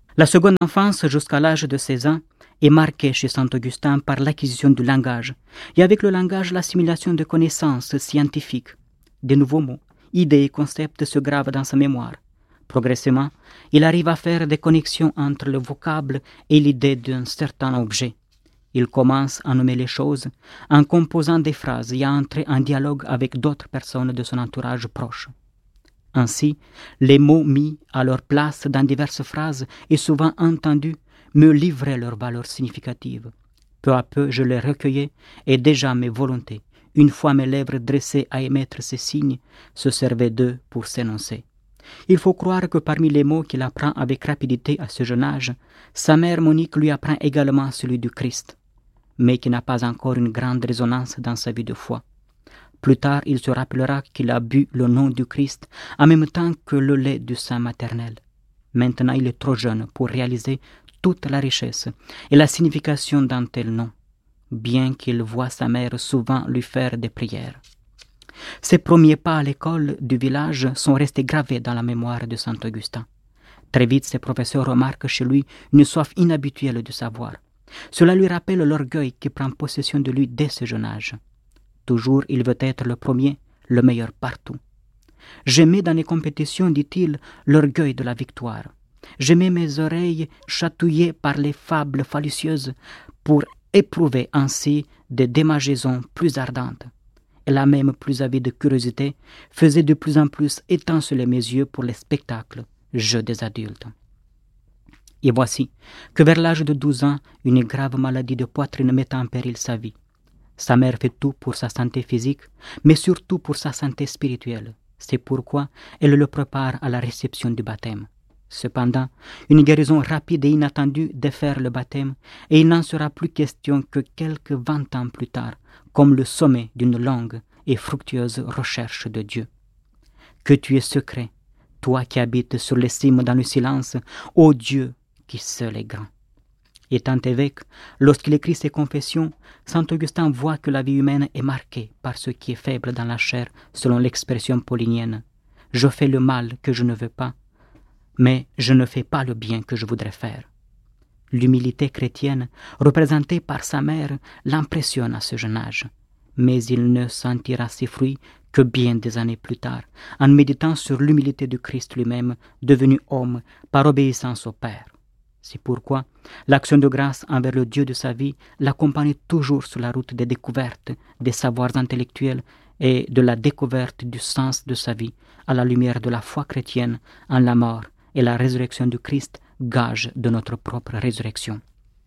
La seconde enfance, jusqu'à l'âge de 16 ans, est marquée chez saint Augustin par l'acquisition du langage, et avec le langage, l'assimilation de connaissances scientifiques. De nouveaux mots, idées et concepts se gravent dans sa mémoire. Progressivement, il arrive à faire des connexions entre le vocable et l'idée d'un certain objet. Il commence à nommer les choses en composant des phrases et à entrer en dialogue avec d'autres personnes de son entourage proche. Ainsi, les mots mis à leur place dans diverses phrases et souvent entendus me livraient leur valeur significative. Peu à peu, je les recueillais et déjà mes volontés, une fois mes lèvres dressées à émettre ces signes, se servaient d'eux pour s'énoncer. Il faut croire que parmi les mots qu'il apprend avec rapidité à ce jeune âge, sa mère Monique lui apprend également celui du Christ, mais qui n'a pas encore une grande résonance dans sa vie de foi. Plus tard, il se rappellera qu'il a bu le nom du Christ en même temps que le lait du sein maternel. Maintenant, il est trop jeune pour réaliser toute la richesse et la signification d'un tel nom, bien qu'il voit sa mère souvent lui faire des prières. Ses premiers pas à l'école du village sont restés gravés dans la mémoire de saint Augustin. Très vite, ses professeurs remarquent chez lui une soif inhabituelle du savoir. Cela lui rappelle l'orgueil qui prend possession de lui dès ce jeune âge. Toujours, il veut être le premier, le meilleur partout. J'aimais dans les compétitions, dit-il, l'orgueil de la victoire. J'aimais mes oreilles chatouillées par les fables fallacieuses pour éprouver ainsi des démangeaisons plus ardentes. Et la même plus avide curiosité faisait de plus en plus étinceler mes yeux pour les spectacles, jeux des adultes. Et voici que vers l'âge de 12 ans, une grave maladie de poitrine met en péril sa vie. Sa mère fait tout pour sa santé physique, mais surtout pour sa santé spirituelle. C'est pourquoi elle le prépare à la réception du baptême. Cependant, une guérison rapide et inattendue défère le baptême, et il n'en sera plus question que quelques 20 ans plus tard, comme le sommet d'une longue et fructueuse recherche de Dieu. Que tu es secret, toi qui habites sur les cimes dans le silence, ô Dieu qui seul est grand. Étant évêque, lorsqu'il écrit ses confessions, saint Augustin voit que la vie humaine est marquée par ce qui est faible dans la chair, selon l'expression paulinienne. Je fais le mal que je ne veux pas, mais je ne fais pas le bien que je voudrais faire. L'humilité chrétienne, représentée par sa mère, l'impressionne à ce jeune âge, mais il ne sentira ses fruits que bien des années plus tard, en méditant sur l'humilité du Christ lui-même, devenu homme par obéissance au Père. C'est pourquoi l'action de grâce envers le Dieu de sa vie l'accompagne toujours sur la route des découvertes, des savoirs intellectuels et de la découverte du sens de sa vie, à la lumière de la foi chrétienne en la mort et la résurrection du Christ, gage de notre propre résurrection.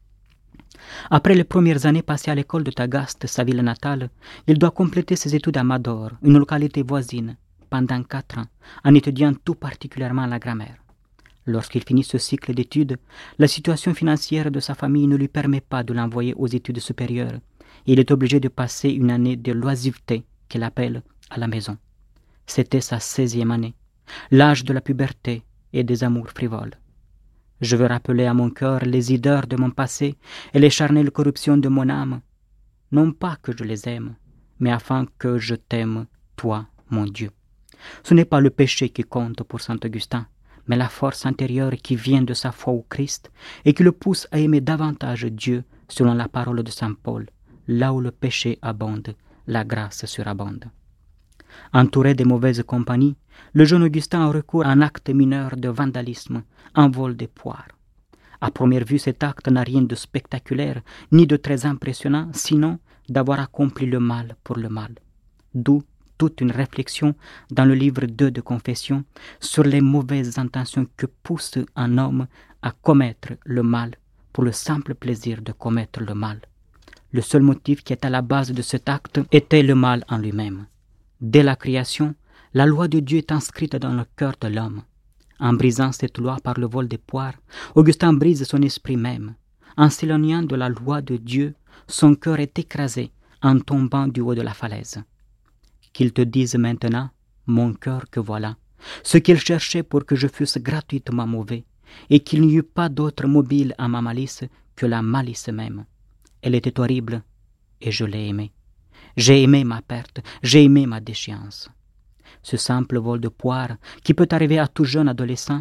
Après les premières années passées à l'école de Tagaste, sa ville natale, il doit compléter ses études à Mador, une localité voisine, pendant 4 ans, en étudiant tout particulièrement la grammaire. Lorsqu'il finit ce cycle d'études, la situation financière de sa famille ne lui permet pas de l'envoyer aux études supérieures. Il est obligé de passer une année de loisiveté, qu'il appelle, à la maison. C'était sa 16e année, l'âge de la puberté et des amours frivoles. Je veux rappeler à mon cœur les hideurs de mon passé et les charnelles corruptions de mon âme. Non pas que je les aime, mais afin que je t'aime, toi, mon Dieu. Ce n'est pas le péché qui compte pour saint Augustin, mais la force intérieure qui vient de sa foi au Christ et qui le pousse à aimer davantage Dieu selon la parole de saint Paul. Là où le péché abonde, la grâce surabonde. Entouré de mauvaises compagnies, le jeune Augustin a recours à un acte mineur de vandalisme, un vol de poires. À première vue, cet acte n'a rien de spectaculaire, ni de très impressionnant, sinon d'avoir accompli le mal pour le mal. D'où toute une réflexion dans le livre 2 de Confession sur les mauvaises intentions que pousse un homme à commettre le mal pour le simple plaisir de commettre le mal. Le seul motif qui est à la base de cet acte était le mal en lui-même. Dès la création, la loi de Dieu est inscrite dans le cœur de l'homme. En brisant cette loi par le vol des poires, Augustin brise son esprit même. En s'éloignant de la loi de Dieu, son cœur est écrasé en tombant du haut de la falaise. Qu'il te dise maintenant, mon cœur, que voilà, ce qu'il cherchait pour que je fusse gratuitement mauvais, et qu'il n'y eût pas d'autre mobile à ma malice que la malice même. Elle était horrible, et je l'ai aimée. J'ai aimé ma perte, j'ai aimé ma déchéance. Ce simple vol de poire, qui peut arriver à tout jeune adolescent,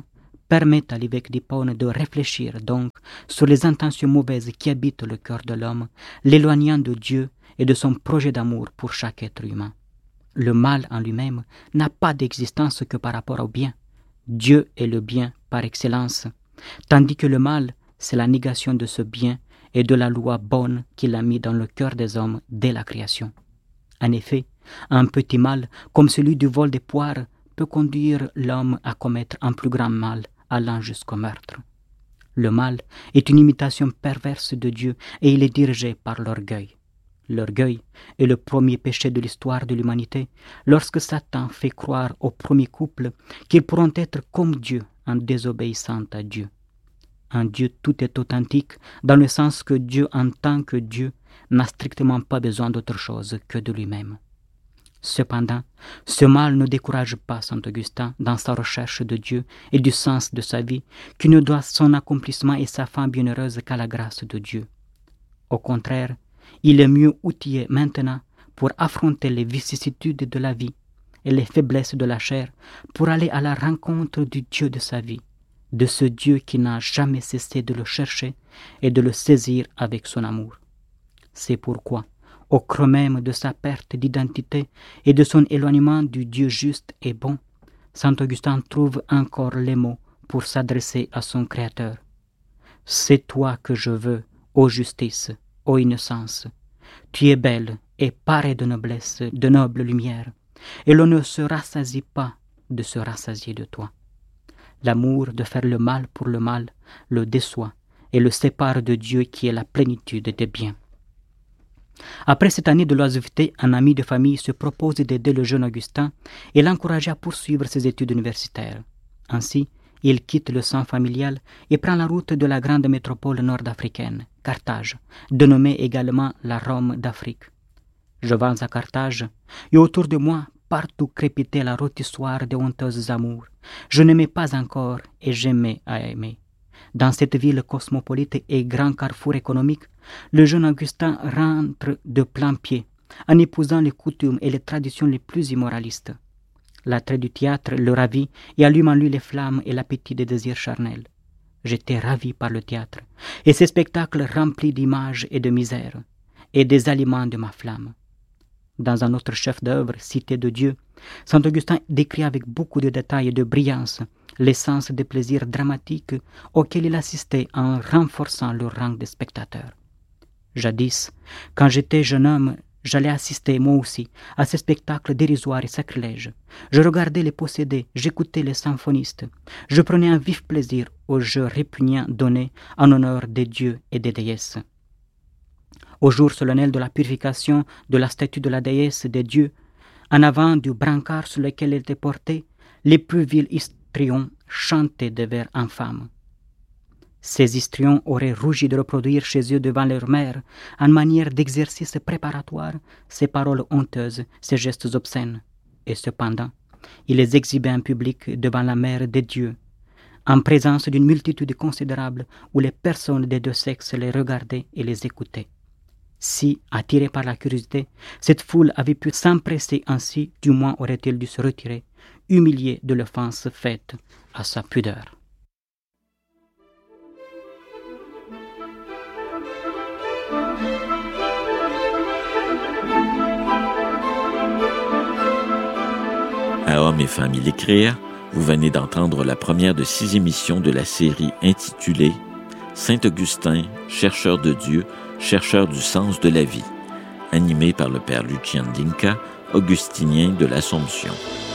permet à l'évêque d'Hippone de réfléchir donc sur les intentions mauvaises qui habitent le cœur de l'homme, l'éloignant de Dieu et de son projet d'amour pour chaque être humain. Le mal en lui-même n'a pas d'existence que par rapport au bien. Dieu est le bien par excellence, tandis que le mal, c'est la négation de ce bien et de la loi bonne qu'il a mis dans le cœur des hommes dès la création. En effet, un petit mal, comme celui du vol des poires, peut conduire l'homme à commettre un plus grand mal, allant jusqu'au meurtre. Le mal est une imitation perverse de Dieu et il est dirigé par l'orgueil. L'orgueil est le premier péché de l'histoire de l'humanité, lorsque Satan fait croire aux premiers couples qu'ils pourront être comme Dieu en désobéissant à Dieu. En Dieu, tout est authentique, dans le sens que Dieu, en tant que Dieu, n'a strictement pas besoin d'autre chose que de lui-même. Cependant, ce mal ne décourage pas saint Augustin dans sa recherche de Dieu et du sens de sa vie, qui ne doit son accomplissement et sa fin bienheureuse qu'à la grâce de Dieu. Au contraire, il est mieux outillé maintenant pour affronter les vicissitudes de la vie et les faiblesses de la chair, pour aller à la rencontre du Dieu de sa vie, de ce Dieu qui n'a jamais cessé de le chercher et de le saisir avec son amour. C'est pourquoi, au creux même de sa perte d'identité et de son éloignement du Dieu juste et bon, saint Augustin trouve encore les mots pour s'adresser à son Créateur. « C'est toi que je veux, ô justice, ô innocence. Tu es belle et parée de noblesse, de noble lumière, et l'on ne se rassasie pas de se rassasier de toi. L'amour de faire le mal pour le mal le déçoit et le sépare de Dieu qui est la plénitude des biens. » Après cette année de l'oisiveté, un ami de famille se propose d'aider le jeune Augustin et l'encourager à poursuivre ses études universitaires. Ainsi, il quitte le sein familial et prend la route de la grande métropole nord-africaine, Carthage, dénommée également la Rome d'Afrique. Je vins à Carthage, et autour de moi, partout crépitait la rôtissoire de honteuses amours. Je n'aimais pas encore et j'aimais à aimer. Dans cette ville cosmopolite et grand carrefour économique, le jeune Augustin rentre de plein pied, en épousant les coutumes et les traditions les plus immoralistes. L'attrait du théâtre le ravit et allume en lui les flammes et l'appétit des désirs charnels. J'étais ravi par le théâtre, et ces spectacles remplis d'images et de misère, et des aliments de ma flamme. Dans un autre chef-d'œuvre, Cité de Dieu, saint Augustin décrit avec beaucoup de détails et de brillance l'essence des plaisirs dramatiques auxquels il assistait en renforçant le rang des spectateurs. Jadis, quand j'étais jeune homme, j'allais assister moi aussi à ces spectacles dérisoires et sacrilèges. Je regardais les possédés, j'écoutais les symphonistes. Je prenais un vif plaisir aux jeux répugnants donnés en honneur des dieux et des déesses. Au jour solennel de la purification de la statue de la déesse des dieux, en avant du brancard sur lequel elle était portée, les plus vils histrions chantaient des vers infâmes. Ces histrions auraient rougi de reproduire chez eux devant leur mère, en manière d'exercice préparatoire, ces paroles honteuses, ces gestes obscènes. Et cependant, ils les exhibaient en public devant la mère des dieux, en présence d'une multitude considérable où les personnes des deux sexes les regardaient et les écoutaient. Si, attirée par la curiosité, cette foule avait pu s'empresser ainsi, du moins aurait-elle dû se retirer, humiliée de l'offense faite à sa pudeur. À Hommes et Femmes y l'écrire, vous venez d'entendre la première de 6 émissions de la série intitulée « Saint-Augustin, chercheur de Dieu, chercheur du sens de la vie », animée par le père Lucien Dinka, augustinien de l'Assomption.